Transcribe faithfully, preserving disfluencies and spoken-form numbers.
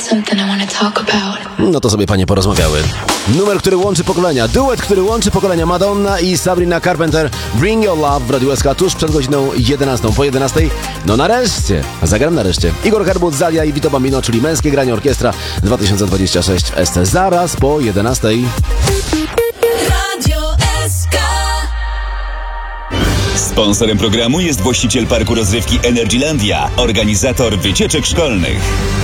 No to sobie panie porozmawiały. Numer, który łączy pokolenia. Duet, który łączy pokolenia. Madonna i Sabrina Carpenter. Bring Your Love w Radiu S K tuż przed godziną jedenastą. Po jedenastej, no nareszcie, zagram nareszcie. Igor Herbut, Zalia i Vito Bambino, czyli Męskie Granie Orkiestra dwa tysiące dwadzieścia sześć w S C. Zaraz po jedenastej. Radio S K. Sponsorem programu jest właściciel parku rozrywki Energylandia, organizator wycieczek szkolnych.